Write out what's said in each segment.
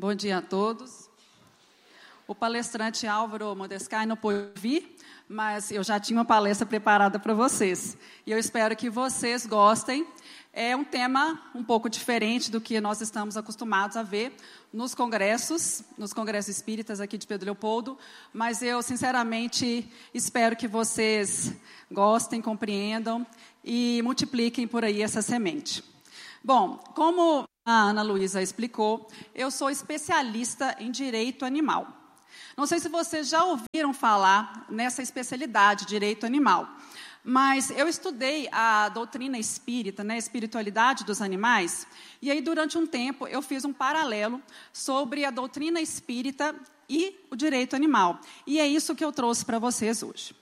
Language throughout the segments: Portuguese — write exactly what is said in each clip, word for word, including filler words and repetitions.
Bom dia a todos. O palestrante Álvaro Modescai não pôde vir, mas eu já tinha uma palestra preparada para vocês. E eu espero que vocês gostem. É um tema um pouco diferente do que nós estamos acostumados a ver nos congressos, nos congressos espíritas aqui de Pedro Leopoldo, mas eu, sinceramente, espero que vocês gostem, compreendam e multipliquem por aí essa semente. Bom, como a Ana Luísa explicou, eu sou especialista em direito animal. Não sei se vocês já ouviram falar nessa especialidade, direito animal, mas eu estudei a doutrina espírita, né, a espiritualidade dos animais, e aí durante um tempo eu fiz um paralelo sobre a doutrina espírita e o direito animal. E é isso que eu trouxe para vocês hoje.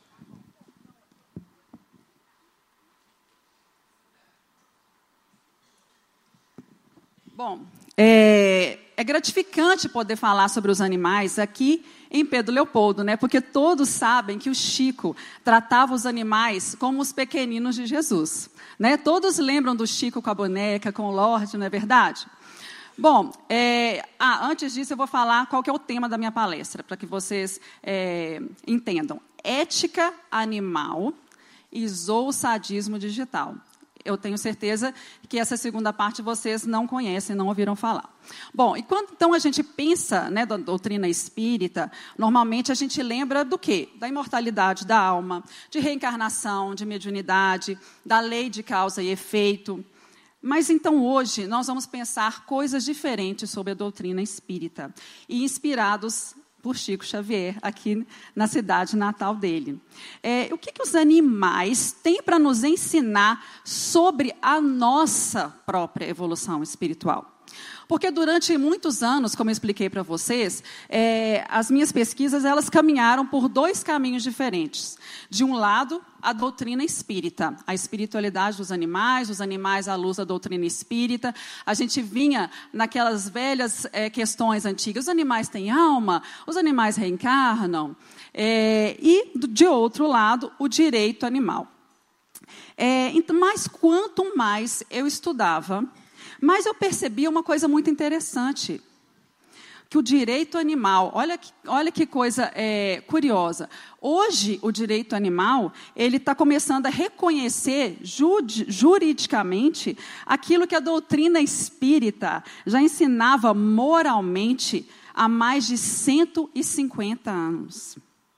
Bom, é, é gratificante poder falar sobre os animais aqui em Pedro Leopoldo, né? Porque todos sabem que o Chico tratava os animais como os pequeninos de Jesus, né? Todos lembram do Chico com a boneca, com o Lorde, não é verdade? Bom, é, ah, antes disso eu vou falar qual que é o tema da minha palestra, para que vocês é, entendam. Ética animal e zoosadismo digital. Eu tenho certeza que essa segunda parte vocês não conhecem, não ouviram falar. Bom, e quando então a gente pensa, né, da doutrina espírita, normalmente a gente lembra do quê? Da imortalidade da alma, de reencarnação, de mediunidade, da lei de causa e efeito. Mas então hoje nós vamos pensar coisas diferentes sobre a doutrina espírita, e inspirados por Chico Xavier, aqui na cidade natal dele. É, o que, que os animais têm para nos ensinar sobre a nossa própria evolução espiritual? Porque durante muitos anos, como eu expliquei para vocês, é, as minhas pesquisas elas caminharam por dois caminhos diferentes. De um lado, a doutrina espírita, a espiritualidade dos animais, os animais à luz da doutrina espírita. A gente vinha naquelas velhas é, questões antigas, os animais têm alma, os animais reencarnam. É, e, de outro lado, o direito animal. É, então, mas quanto mais eu estudava, mas eu percebi uma coisa muito interessante, que o direito animal, olha que, olha que coisa é, curiosa. Hoje, o direito animal, ele está começando a reconhecer judi, juridicamente aquilo que a doutrina espírita já ensinava moralmente há mais de cento e cinquenta anos.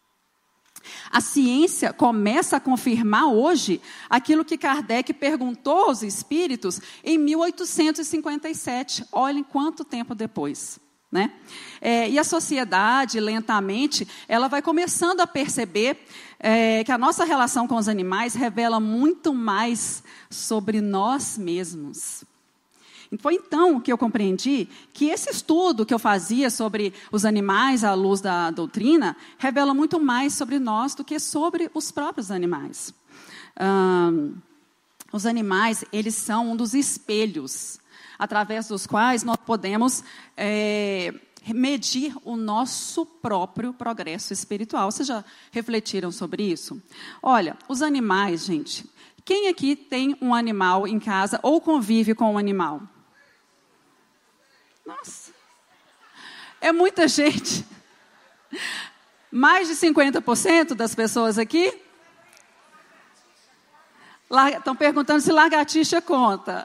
A ciência começa a confirmar hoje aquilo que Kardec perguntou aos espíritos em mil oitocentos e cinquenta e sete. Olhem quanto tempo depois, né? É, e a sociedade, lentamente, ela vai começando a perceber é, que a nossa relação com os animais revela muito mais sobre nós mesmos. Foi então que eu compreendi que esse estudo que eu fazia sobre os animais à luz da doutrina revela muito mais sobre nós do que sobre os próprios animais. Hum, os animais, eles são um dos espelhos através dos quais nós podemos é, medir o nosso próprio progresso espiritual. Vocês já refletiram sobre isso? Olha, os animais, gente, quem aqui tem um animal em casa ou convive com um animal? Nossa, é muita gente. Mais de cinquenta por cento das pessoas aqui estão perguntando se lagartixa conta.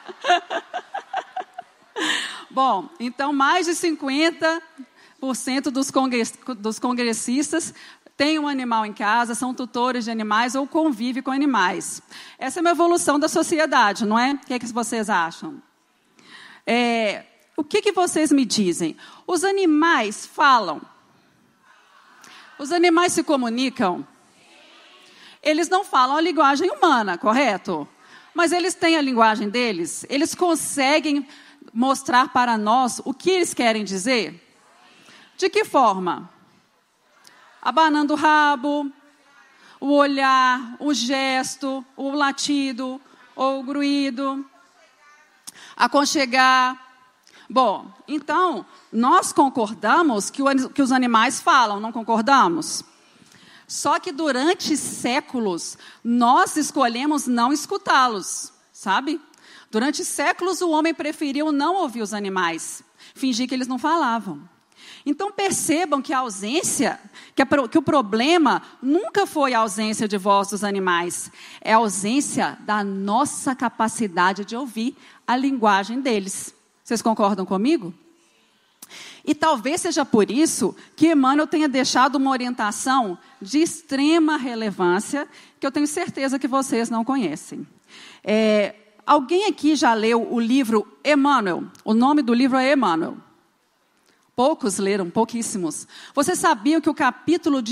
Bom, então mais de cinquenta por cento dos, congress, dos congressistas têm um animal em casa, são tutores de animais ou convivem com animais. Essa é uma evolução da sociedade, não é? O que é que vocês acham? É... O que, que vocês me dizem? Os animais falam? Os animais se comunicam? Eles não falam a linguagem humana, correto? Mas eles têm a linguagem deles? Eles conseguem mostrar para nós o que eles querem dizer? De que forma? Abanando o rabo, o olhar, o gesto, o latido, ou o gruído, aconchegar. Bom, então, nós concordamos que, o, que os animais falam, não concordamos? Só que durante séculos, nós escolhemos não escutá-los, sabe? Durante séculos, o homem preferiu não ouvir os animais, fingir que eles não falavam. Então, percebam que a ausência, que, a, que o problema nunca foi a ausência de voz dos animais, é a ausência da nossa capacidade de ouvir a linguagem deles. Vocês concordam comigo? E talvez seja por isso que Emmanuel tenha deixado uma orientação de extrema relevância, que eu tenho certeza que vocês não conhecem. É, alguém aqui já leu o livro Emmanuel? O nome do livro é Emmanuel. Poucos leram, pouquíssimos. Vocês sabiam que o capítulo